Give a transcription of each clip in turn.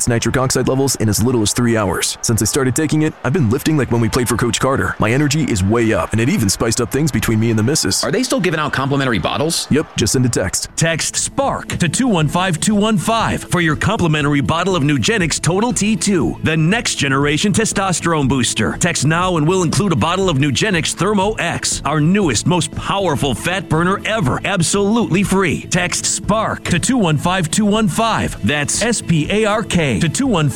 best nitric oxide levels in as little as 3 hours. Since I started taking it, I've been lifting like when we played for Coach Carter. My energy is way up, and it even spiced up things between me and the missus. Are they still giving out complimentary bottles? Yep, just send a text. Text SPARK to 215-215 for your complimentary bottle of Nugenix Total T2, the next generation testosterone booster. Text now and we'll include a bottle of Nugenix Thermo X, our newest, most powerful fat burner ever, absolutely free. Text SPARK to 215-215. That's SPARK to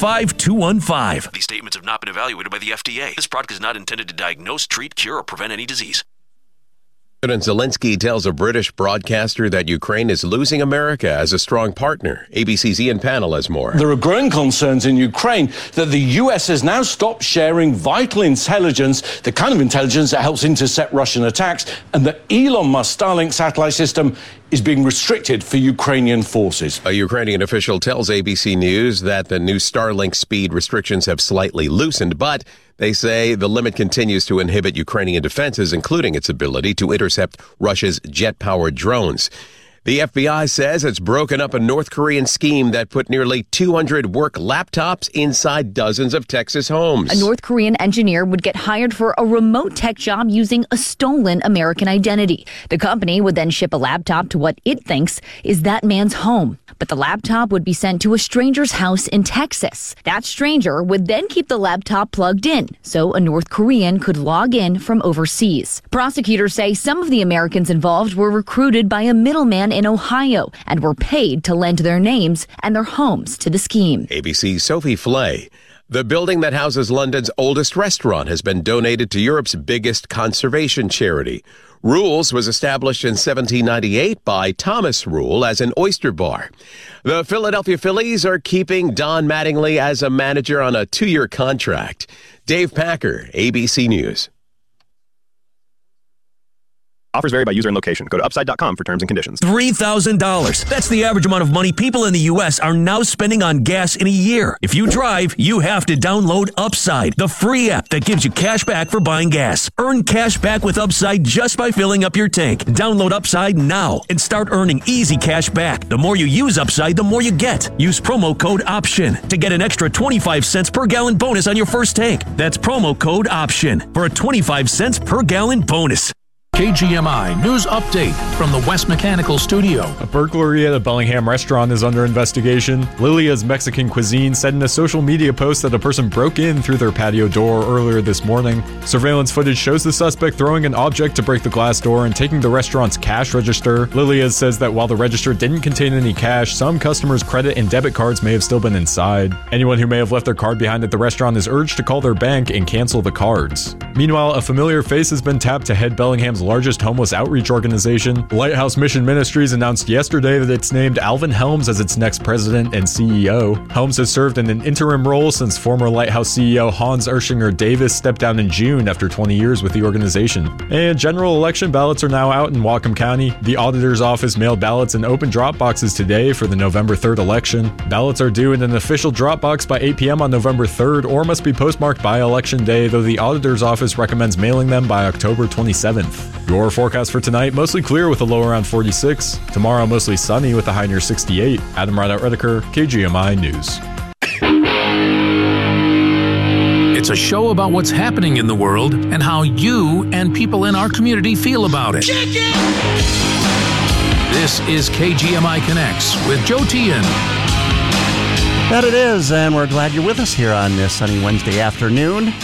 215-215. These statements have not been evaluated by the FDA. This product is not intended to diagnose, treat, cure, or prevent any disease. President Zelensky tells a British broadcaster that Ukraine is losing America as a strong partner. ABC's Ian Pannell has more. There are growing concerns in Ukraine that the U.S. has now stopped sharing vital intelligence, the kind of intelligence that helps intercept Russian attacks, and that Elon Musk's Starlink satellite system is being restricted for Ukrainian forces. A Ukrainian official tells ABC News that the new Starlink speed restrictions have slightly loosened, but they say the limit continues to inhibit Ukrainian defenses, including its ability to intercept Russia's jet-powered drones. The FBI says it's broken up a North Korean scheme that put nearly 200 work laptops inside dozens of Texas homes. A North Korean engineer would get hired for a remote tech job using a stolen American identity. The company would then ship a laptop to what it thinks is that man's home. But the laptop would be sent to a stranger's house in Texas. That stranger would then keep the laptop plugged in, so a North Korean could log in from overseas. Prosecutors say some of the Americans involved were recruited by a middleman in Ohio and were paid to lend their names and their homes to the scheme. ABC's Sophie Flay. The building that houses London's oldest restaurant has been donated to Europe's biggest conservation charity. Rules was established in 1798 by Thomas Rule as an oyster bar. The Philadelphia Phillies are keeping Don Mattingly as a manager on a 2-year contract. Dave Packer, ABC News. Offers vary by user and location. Go to upside.com for terms and conditions. $3,000. That's the average amount of money people in the U.S. are now spending on gas in a year. If you drive, you have to download Upside, the free app that gives you cash back for buying gas. Earn cash back with Upside just by filling up your tank. Download Upside now and start earning easy cash back. The more you use Upside, the more you get. Use promo code OPTION to get an extra 25 cents per gallon bonus on your first tank. That's promo code OPTION for a 25 cents per gallon bonus. KGMI News Update from the West Mechanical Studio. A burglary at a Bellingham restaurant is under investigation. Lilia's Mexican Cuisine said in a social media post that a person broke in through their patio door earlier this morning. Surveillance footage shows the suspect throwing an object to break the glass door and taking the restaurant's cash register. Lilia's says that while the register didn't contain any cash, some customers' credit and debit cards may have still been inside. Anyone who may have left their card behind at the restaurant is urged to call their bank and cancel the cards. Meanwhile, a familiar face has been tapped to head Bellingham's largest homeless outreach organization. Lighthouse Mission Ministries announced yesterday that it's named Alvin Helms as its next president and CEO. Helms has served in an interim role since former Lighthouse CEO Hans Urschinger Davis stepped down in June after 20 years with the organization. And general election ballots are now out in Whatcom County. The auditor's office mailed ballots in open drop boxes today for the November 3rd election. Ballots are due in an official drop box by 8 p.m. on November 3rd or must be postmarked by Election Day, though the auditor's office recommends mailing them by October 27th. Your forecast for tonight, mostly clear with a low around 46. Tomorrow, mostly sunny with a high near 68. Adam Rideout-Redeker, KGMI News. It's a show about what's happening in the world and how you and people in our community feel about it. This is KGMI Connects with Joe Tian. That it is, and we're glad you're with us here on this sunny Wednesday afternoon.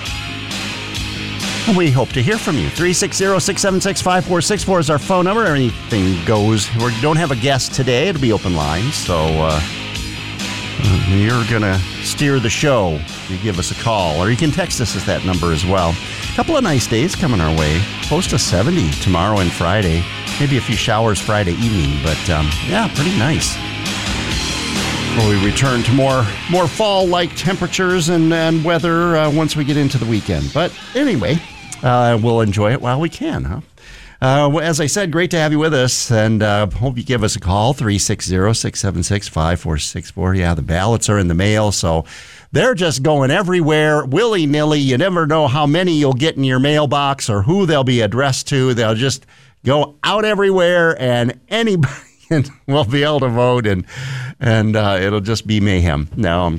We hope to hear from you. 360-676-5464 is our phone number. Anything goes. We don't have a guest today. It'll be open lines, so you're going to steer the show. You give us a call, or you can text us at that number as well. A couple of nice days coming our way. Close to 70 tomorrow and Friday. Maybe a few showers Friday evening, but yeah, pretty nice. Well, we return to more fall-like temperatures and weather once we get into the weekend. But anyway, we'll enjoy it while we can, huh? As I said, great to have you with us, and hope you give us a call, 360-676-5464. Yeah, the ballots are in the mail, so they're just going everywhere, willy-nilly. You never know how many you'll get in your mailbox or who they'll be addressed to. They'll just go out everywhere, and anybody will be able to vote, and it'll just be mayhem. No, I'm